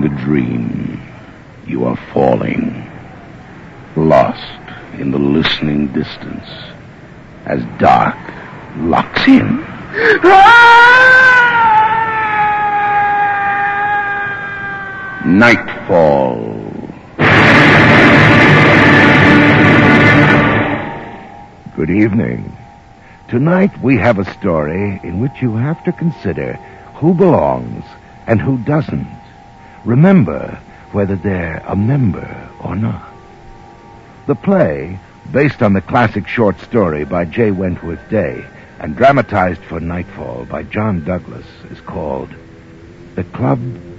the dream, you are falling, lost in the listening distance, as dark locks in. Nightfall. Good evening. Tonight we have a story in which you have to consider who belongs and who doesn't. Remember whether they're a member or not. The play, based on the classic short story by J. Wentworth Day and dramatized for Nightfall by John Douglas, is called The Club